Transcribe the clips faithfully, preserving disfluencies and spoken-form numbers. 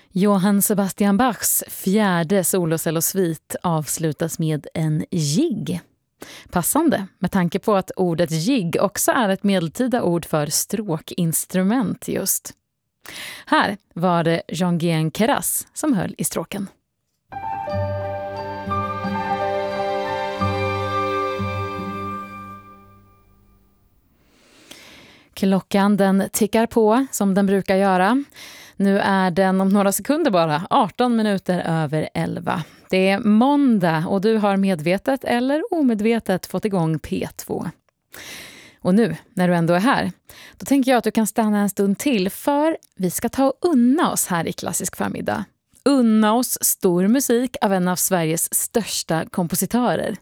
Johann Sebastian Bachs fjärde solocellosvit avslutas med en jigg. Passande med tanke på att ordet jigg också är ett medeltida ord för stråkinstrument just. Här var det Jean-Guyen Queyras som höll i stråken. Klockan den tickar på som den brukar göra. Nu är den om några sekunder bara arton minuter över elva. Det är måndag och du har medvetet eller omedvetet fått igång P två. Och nu, när du ändå är här, då tänker jag att du kan stanna en stund till för vi ska ta och unna oss här i Klassisk förmiddag. Unna oss stor musik av en av Sveriges största kompositörer.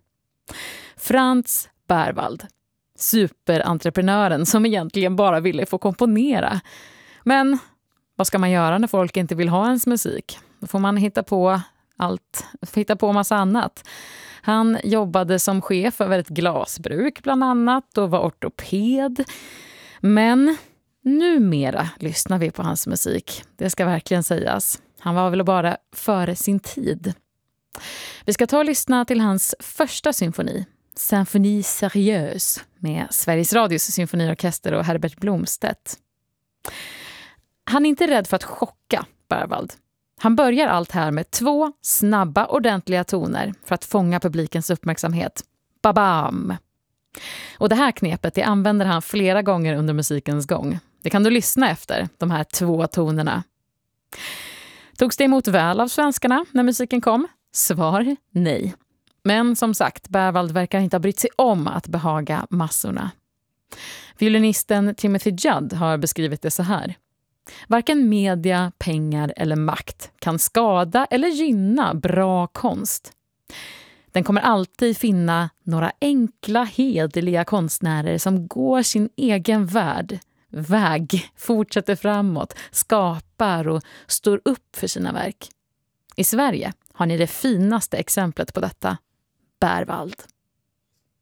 Franz Berwald. Superentreprenören som egentligen bara ville få komponera. Men vad ska man göra när folk inte vill ha ens musik? Då får man hitta på allt, hitta på massa annat. Han jobbade som chef för ett glasbruk bland annat och var ortoped. Men numera lyssnar vi på hans musik. Det ska verkligen sägas. Han var väl bara före sin tid. Vi ska ta och lyssna till hans första symfoni. Symphonie Sérieuse med Sveriges Radios symfoniorkester och Herbert Blomstedt. Han är inte rädd för att chocka Berwald. Han börjar allt här med två snabba, ordentliga toner för att fånga publikens uppmärksamhet. Babam! Och det här knepet det använder han flera gånger under musikens gång. Det kan du lyssna efter, de här två tonerna. Togs det emot väl av svenskarna när musiken kom? Svar nej. Men som sagt, Berwald verkar inte ha brytt sig om att behaga massorna. Violinisten Timothy Judd har beskrivit det så här. Varken media, pengar eller makt kan skada eller gynna bra konst. Den kommer alltid finna några enkla, hederliga konstnärer som går sin egen värld, väg, fortsätter framåt, skapar och står upp för sina verk. I Sverige har ni det finaste exemplet på detta. Berwald.